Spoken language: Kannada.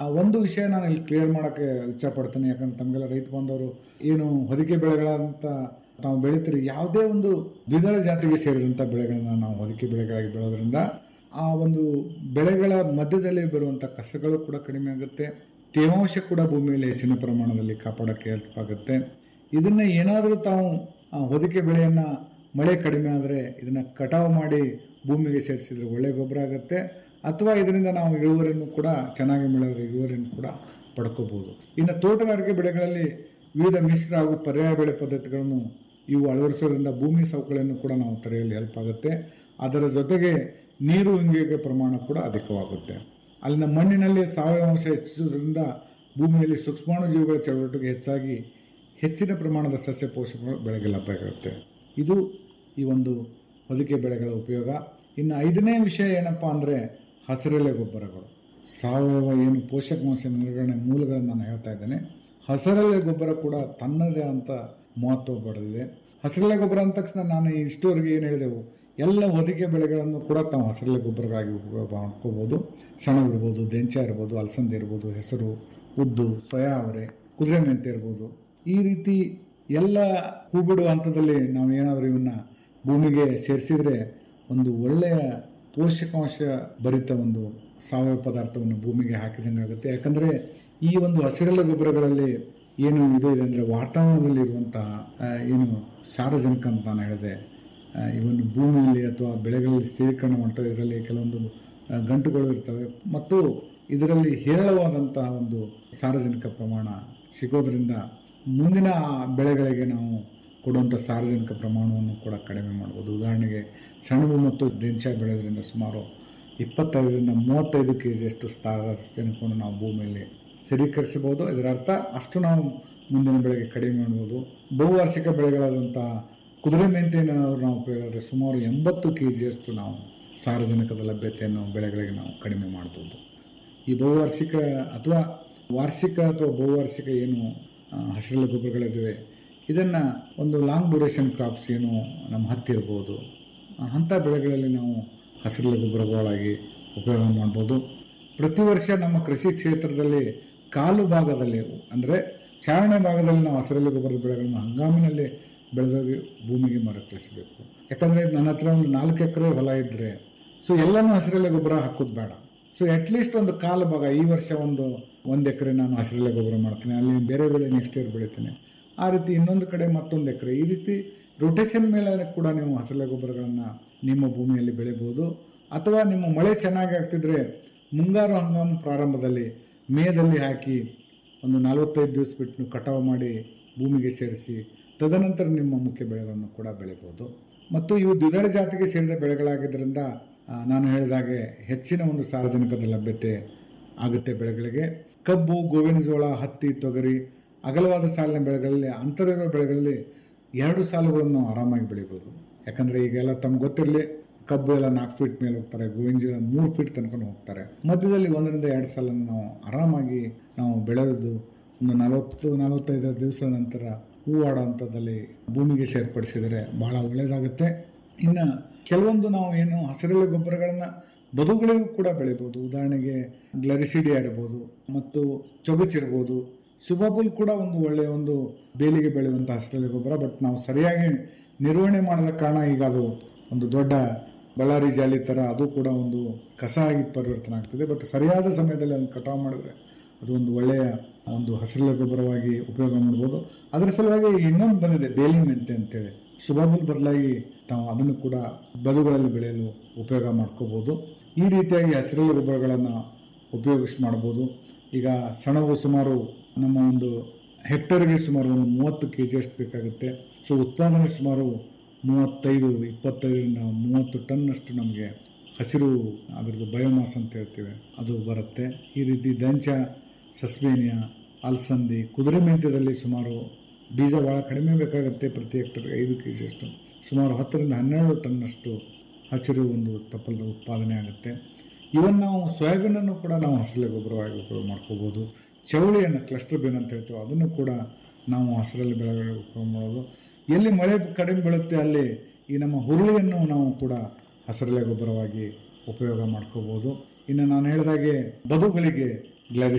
ಒಂದು ವಿಷಯ ನಾನು ಇಲ್ಲಿ ಕ್ಲಿಯರ್ ಮಾಡೋಕ್ಕೆ ಇಚ್ಛಪಡ್ತೀನಿ, ಯಾಕಂದ್ರೆ ತಮಗೆಲ್ಲ ರೈತ ಬಾಂಧವರು ಏನು ಹೊದಿಕೆ ಬೆಳೆಗಳಂತ ತಾವು ಬೆಳೀತೀರಿ, ಯಾವುದೇ ಒಂದು ದ್ವಿದಳ ಜಾತಿಗೆ ಸೇರಿದಂಥ ಬೆಳೆಗಳನ್ನ ನಾವು ಹೊದಿಕೆ ಬೆಳೆಗಳಾಗಿ ಬೆಳೆಯೋದ್ರಿಂದ ಆ ಒಂದು ಬೆಳೆಗಳ ಮಧ್ಯದಲ್ಲಿ ಬರುವಂಥ ಕಸಗಳು ಕೂಡ ಕಡಿಮೆ ಆಗುತ್ತೆ, ತೇವಾಂಶ ಕೂಡ ಭೂಮಿಯಲ್ಲಿ ಹೆಚ್ಚಿನ ಪ್ರಮಾಣದಲ್ಲಿ ಕಾಪಾಡೋಕ್ಕೆ ಹೆಲ್ಪ್ ಆಗುತ್ತೆ. ಇದನ್ನು ಏನಾದರೂ ತಾವು ಹೊದಿಕೆ ಬೆಳೆಯನ್ನು ಮಳೆ ಕಡಿಮೆ ಆದರೆ ಇದನ್ನು ಕಟಾವು ಮಾಡಿ ಭೂಮಿಗೆ ಸೇರಿಸಿದರೆ ಒಳ್ಳೆ ಗೊಬ್ಬರ ಆಗುತ್ತೆ. ಅಥವಾ ಇದರಿಂದ ನಾವು ಇಳುವರಿಯನ್ನು ಕೂಡ ಚೆನ್ನಾಗಿ ಬೆಳೆದರೆ ಇಳುವರಿಯನ್ನು ಕೂಡ ಪಡ್ಕೋಬೋದು. ಇನ್ನು ತೋಟಗಾರಿಕೆ ಬೆಳೆಗಳಲ್ಲಿ ವಿವಿಧ ಮಿಶ್ರ ಹಾಗೂ ಪರ್ಯಾಯ ಬೆಳೆ ಪದ್ಧತಿಗಳನ್ನು ಇವು ಅಳವಡಿಸೋದ್ರಿಂದ ಭೂಮಿ ಸವಕಳಿಯನ್ನು ಕೂಡ ನಾವು ತಡೆಯಲು ಹೆಲ್ಪ್ ಆಗುತ್ತೆ. ಅದರ ಜೊತೆಗೆ ನೀರು ಇಂಗುವಿಕೆ ಪ್ರಮಾಣ ಕೂಡ ಅಧಿಕವಾಗುತ್ತೆ. ಅಲ್ಲಿನ ಮಣ್ಣಿನಲ್ಲಿ ಸಾವಯವ ಅಂಶ ಹೆಚ್ಚಿಸುವುದರಿಂದ ಭೂಮಿಯಲ್ಲಿ ಸೂಕ್ಷ್ಮಾಣುಜೀವಿಗಳ ಚಟುವಟಿಕೆ ಹೆಚ್ಚಾಗಿ ಹೆಚ್ಚಿನ ಪ್ರಮಾಣದ ಸಸ್ಯ ಪೋಷಕಗಳು ಬೆಳೆಗೆ ಲಭ್ಯವಾಗುತ್ತೆ. ಇದು ಈ ಒಂದು ಹೊದಿಕೆ ಬೆಳೆಗಳ ಉಪಯೋಗ. ಇನ್ನು 5ನೇ ವಿಷಯ ಏನಪ್ಪ ಅಂದರೆ ಹಸಿರೆಲೆ ಗೊಬ್ಬರಗಳು. ಸಾವಯವ ಏನು ಪೋಷಕಾಂಶ ನಿರ್ವಹಣೆ ಮೂಲಗಳನ್ನು ನಾನು ಹೇಳ್ತಾ ಇದ್ದೇನೆ. ಹಸಿರೆಲೆ ಗೊಬ್ಬರ ಕೂಡ ತನ್ನದೇ ಅಂತ ಮಹತ್ವ ಪಡೆದಿದೆ. ಹಸಿರೆಲೆ ಗೊಬ್ಬರ ಅಂದ ತಕ್ಷಣ ನಾನು ಇಷ್ಟವರೆಗೆ ಏನು ಹೇಳಿದೆವು, ಎಲ್ಲ ಹೊದಿಕೆ ಬೆಳೆಗಳನ್ನು ಕೂಡ ತಾವು ಹಸಿರೆಲೆ ಗೊಬ್ಬರವಾಗಿ ಉಪಯೋಗ ಮಾಡ್ಕೋಬೋದು. ಸೆಣಬು ಇರ್ಬೋದು, ದೆಂಚ ಇರ್ಬೋದು, ಅಲಸಂದೆ ಇರ್ಬೋದು, ಹೆಸರು, ಉದ್ದು, ಸೋಯಾ ಅವರೆ, ಕುದುರೆ ಮೆಂತೆ ಇರ್ಬೋದು. ಈ ರೀತಿ ಎಲ್ಲ ಹೂ ಬಿಡುವ ಹಂತದಲ್ಲಿ ನಾವು ಏನಾದರೂ ಇವನ್ನ ಭೂಮಿಗೆ ಸೇರಿಸಿದರೆ ಒಂದು ಒಳ್ಳೆಯ ಪೋಷಕಾಂಶ ಭರಿತ ಒಂದು ಸಾವಯವ ಪದಾರ್ಥವನ್ನು ಭೂಮಿಗೆ ಹಾಕಿದಂಗೆ ಆಗುತ್ತೆ. ಯಾಕಂದರೆ ಈ ಒಂದು ಹಸಿರೆಲೆ ಗೊಬ್ಬರಗಳಲ್ಲಿ ಏನು ಇದು ಇದೆ ಅಂದರೆ ವಾತಾವರಣದಲ್ಲಿರುವಂತಹ ಏನು ಸಾರಜನಕ ಅಂತ ನಾನು ಹೇಳಿದೆ, ಇವನ್ನು ಭೂಮಿಯಲ್ಲಿ ಅಥವಾ ಬೆಳೆಗಳಲ್ಲಿ ಸ್ಥಿರೀಕರಣ ಮಾಡ್ತವೆ. ಇದರಲ್ಲಿ ಕೆಲವೊಂದು ಗಂಟುಗಳು ಇರ್ತವೆ ಮತ್ತು ಇದರಲ್ಲಿ ಹೇರಳವಾದಂತಹ ಒಂದು ಸಾರಜನಕ ಪ್ರಮಾಣ ಸಿಗೋದ್ರಿಂದ ಮುಂದಿನ ಬೆಳೆಗಳಿಗೆ ನಾವು ಕೊಡುವಂಥ ಸಾರಜನಕ ಪ್ರಮಾಣವನ್ನು ಕೂಡ ಕಡಿಮೆ ಮಾಡ್ಬೋದು. ಉದಾಹರಣೆಗೆ ಸೆಣಬು ಮತ್ತು ದೆಂಚ ಬೆಳೆಯೋದ್ರಿಂದ ಸುಮಾರು 25ರಿಂದ 35 kg ಸಾರಜನಕವನ್ನು ನಾವು ಭೂಮಿಯಲ್ಲಿ ಸ್ಥಿರೀಕರಿಸಬಹುದು. ಇದರ ಅರ್ಥ ಅಷ್ಟು ನಾವು ಮುಂದಿನ ಬೆಳೆಗೆ ಕಡಿಮೆ ಮಾಡ್ಬೋದು. ಬಹುವಾರ್ಷಿಕ ಬೆಳೆಗಳಾದಂತಹ ಕುದುರೆ ಮೆಂತೆಯನ್ನು ನಾವು ಉಪಯೋಗಿಸಿದ್ರೆ ಸುಮಾರು 80 kg ನಾವು ಸಾರಜನಕದ ಲಭ್ಯತೆಯನ್ನು ಬೆಳೆಗಳಿಗೆ ನಾವು ಕಡಿಮೆ ಮಾಡ್ಬೋದು. ಈ ಬಹುವಾರ್ಷಿಕ ಅಥವಾ ವಾರ್ಷಿಕ ಅಥವಾ ಬಹುವಾರ್ಷಿಕ ಏನು ಹಸಿರೆಲೆ ಗೊಬ್ಬರಗಳಿವೆ, ಇದನ್ನು ಒಂದು ಲಾಂಗ್ ಡ್ಯೂರೇಷನ್ ಕ್ರಾಪ್ಸ್ ಏನು ನಮ್ಮ ಹತ್ತಿ ಇರ್ಬೋದು, ಅಂಥ ಬೆಳೆಗಳಲ್ಲಿ ನಾವು ಹಸಿರೆಲೆ ಗೊಬ್ಬರಗಳಾಗಿ ಉಪಯೋಗ ಮಾಡ್ಬೋದು. ಪ್ರತಿ ವರ್ಷ ನಮ್ಮ ಕೃಷಿ ಕ್ಷೇತ್ರದಲ್ಲಿ ಕಾಲು ಭಾಗದಲ್ಲಿ ಅಂದರೆ ಚಾರಣೆ ಭಾಗದಲ್ಲಿ ನಾವು ಹಸಿರೆಲೆ ಗೊಬ್ಬರದ ಬೆಳೆಗಳನ್ನು ಹಂಗಾಮಿನಲ್ಲಿ ಬೆಳೆದೋಗಿ ಭೂಮಿಗೆ ಮರುಕಳಿಸಬೇಕು. ಯಾಕಂದರೆ ನನ್ನ ಹತ್ರ ಒಂದು 4 ಎಕರೆ ಹೊಲ ಇದ್ದರೆ ಎಲ್ಲನೂ ಹಸಿರೆಲೆ ಗೊಬ್ಬರ ಹಾಕೋದು ಬೇಡ. ಅಟ್ಲೀಸ್ಟ್ ಒಂದು ಕಾಲು ಭಾಗ, ಈ ವರ್ಷ ಒಂದು ಎಕರೆ ನಾನು ಹಸಿರೆಲೆ ಗೊಬ್ಬರ ಮಾಡ್ತೀನಿ, ಅಲ್ಲಿ ಬೇರೆ ಬೆಳೆ ನೆಕ್ಸ್ಟ್ ಇಯರ್ ಬೆಳಿತೀನಿ, ಆ ರೀತಿ ಇನ್ನೊಂದು ಕಡೆ ಮತ್ತೊಂದು ಎಕರೆ, ಈ ರೀತಿ ರೊಟೇಷನ್ ಮೇಲೆ ಕೂಡ ನೀವು ಹಸಿರೆಲೆ ಗೊಬ್ಬರಗಳನ್ನು ನಿಮ್ಮ ಭೂಮಿಯಲ್ಲಿ ಬೆಳಿಬೋದು. ಅಥವಾ ನಿಮ್ಮ ಮಳೆ ಚೆನ್ನಾಗಿ ಆಗ್ತಿದ್ರೆ ಮುಂಗಾರು ಹಂಗಾಮು ಪ್ರಾರಂಭದಲ್ಲಿ ಮೇದಲ್ಲಿ ಹಾಕಿ ಒಂದು 45 ದಿವಸ ಬಿಟ್ಟು ನೀವು ಕಟಾವು ಮಾಡಿ ಭೂಮಿಗೆ ಸೇರಿಸಿ ತದನಂತರ ನಿಮ್ಮ ಮುಖ್ಯ ಬೆಳೆಗಳನ್ನು ಕೂಡ ಬೆಳಿಬೋದು. ಮತ್ತು ಇವು ದ್ವಿದಳ ಜಾತಿಗೆ ಸೇರಿದ ಬೆಳೆಗಳಾಗಿದ್ದರಿಂದ ನಾನು ಹೇಳಿದ ಹಾಗೆ ಹೆಚ್ಚಿನ ಒಂದು ಸಾರಜನಕದ ಲಭ್ಯತೆ ಆಗುತ್ತೆ ಬೆಳೆಗಳಿಗೆ. ಕಬ್ಬು, ಗೋವಿನ ಜೋಳ, ಹತ್ತಿ, ತೊಗರಿ, ಅಗಲವಾದ ಸಾಲಿನ ಬೆಳೆಗಳಲ್ಲಿ ಅಂತರ ಇರೋ ಬೆಳೆಗಳಲ್ಲಿ 2 ಸಾಲುಗಳನ್ನು ನಾವು ಆರಾಮಾಗಿ ಬೆಳಿಬೋದು. ಯಾಕಂದರೆ ಈಗೆಲ್ಲ ತಮ್ಗೆ ಗೊತ್ತಿರಲಿ, ಕಬ್ಬು ಎಲ್ಲ 4 ಫೀಟ್ ಮೇಲೆ ಹೋಗ್ತಾರೆ, ಗೋವಿನ ಜೋಳ 3 ಫೀಟ್ ತನಕ ಹೋಗ್ತಾರೆ. ಮಧ್ಯದಲ್ಲಿ 1ರಿಂದ 2 ಸಾಲನ್ನು ನಾವು ಆರಾಮಾಗಿ ನಾವು ಬೆಳೆದು ಒಂದು 40-45 ದಿವಸದ ನಂತರ ಹೂವಾಡೋ ಹಂತದಲ್ಲಿ ಭೂಮಿಗೆ ಸೇರ್ಪಡಿಸಿದರೆ ಭಾಳ ಒಳ್ಳೆಯದಾಗುತ್ತೆ. ಇನ್ನು ಕೆಲವೊಂದು ನಾವು ಏನು ಹಸಿರೆಲೆ ಗೊಬ್ಬರಗಳನ್ನು ಬದುಗಳಿಗೂ ಕೂಡ ಬೆಳಿಬೋದು. ಉದಾಹರಣೆಗೆ ಗ್ಲರಿಸಿಡಿಯಾ ಇರ್ಬೋದು ಮತ್ತು ಚೊಗಚಿರ್ಬೋದು. ಸುಬಾಬುಲ್ ಕೂಡ ಒಂದು ಒಳ್ಳೆಯ ಒಂದು ಬೇಲಿಗೆ ಬೆಳೆಯುವಂಥ ಹಸಿರೆಲೆ ಗೊಬ್ಬರ. ಬಟ್ ನಾವು ಸರಿಯಾಗಿ ನಿರ್ವಹಣೆ ಮಾಡದ ಕಾರಣ ಈಗ ಅದು ಒಂದು ದೊಡ್ಡ ಬಳ್ಳಾರಿ ಜಾಲಿ ಥರ ಅದು ಕೂಡ ಒಂದು ಕಸ ಆಗಿ ಪರಿವರ್ತನೆ ಆಗ್ತಿದೆ. ಬಟ್ ಸರಿಯಾದ ಸಮಯದಲ್ಲಿ ಅದನ್ನು ಕಟಾವು ಮಾಡಿದ್ರೆ ಅದು ಒಂದು ಒಳ್ಳೆಯ ಒಂದು ಹಸಿರೆಲೆ ಗೊಬ್ಬರವಾಗಿ ಉಪಯೋಗ ಮಾಡ್ಬೋದು. ಅದರ ಸಲುವಾಗಿ ಇನ್ನೊಂದು ಬಂದಿದೆ, ಬೇಲಿ ಮೆಂತೆ ಅಂತೇಳಿ. ಸುಬಾಬುಲ್ ಬದಲಾಗಿ ತಾವು ಅದನ್ನು ಕೂಡ ಬದುಗಳಲ್ಲಿ ಬೆಳೆಯಲು ಉಪಯೋಗ ಮಾಡ್ಕೋಬೋದು. ಈ ರೀತಿಯಾಗಿ ಹಸಿರೆಲೆ ಗೊಬ್ಬರಗಳನ್ನು ಉಪಯೋಗಿಸಿ ಮಾಡ್ಬೋದು. ಈಗ ಸೆಣಬು ಸುಮಾರು ನಮ್ಮ ಒಂದು ಹೆಕ್ಟರ್ಗೆ ಸುಮಾರು ಒಂದು 30 kg ಬೇಕಾಗುತ್ತೆ. ಉತ್ಪಾದನೆ ಸುಮಾರು 25ರಿಂದ 30 ಟನ್ನಷ್ಟು ನಮಗೆ ಹಸಿರು ಅದರದ್ದು ಬಯೋಮಾಸ್ ಅಂತ ಹೇಳ್ತೀವಿ ಅದು ಬರುತ್ತೆ. ಈ ರೀತಿ ದಂಚ, ಸಸ್ಬೇನಿಯಾ, ಅಲಸಂದಿ, ಕುದುರೆ ಮೆಂತ್ಯದಲ್ಲಿ ಸುಮಾರು ಬೀಜ ಭಾಳ ಕಡಿಮೆ ಬೇಕಾಗುತ್ತೆ. ಪ್ರತಿ ಹೆಕ್ಟರ್ಗೆ 5 kg ಸುಮಾರು 10ರಿಂದ 12 ಟನ್ನಷ್ಟು ಹಸಿರು ಒಂದು ತಪ್ಪಲದ ಉತ್ಪಾದನೆ ಆಗುತ್ತೆ. ಇವನ್ ನಾವು ಸೋಯಾಬೀನನ್ನು ಕೂಡ ನಾವು ಹಸಿರೆಲೆ ಗೊಬ್ಬರವಾಗಿ ಉಪಯೋಗ ಮಾಡ್ಕೋಬೋದು. ಚವಳಿಯನ್ನು ಕ್ಲಸ್ಟರ್ ಬೀನ್ ಅಂತ ಹೇಳ್ತೀವಿ, ಅದನ್ನು ಕೂಡ ನಾವು ಹಸಿರೆಲೆ ಬೆಳೆಗಳಿಗೆ ಉಪಯೋಗ ಮಾಡೋದು. ಎಲ್ಲಿ ಮಳೆ ಕಡಿಮೆ ಬೀಳುತ್ತೆ ಅಲ್ಲಿ ಈ ನಮ್ಮ ಹುರುಳಿಯನ್ನು ನಾವು ಕೂಡ ಹಸಿರೆಲೆ ಗೊಬ್ಬರವಾಗಿ ಉಪಯೋಗ ಮಾಡ್ಕೋಬೋದು. ಇನ್ನು ನಾನು ಹೇಳಿದಾಗೆ ಬದುಗಳಿಗೆ ಗ್ಲರಿಸ್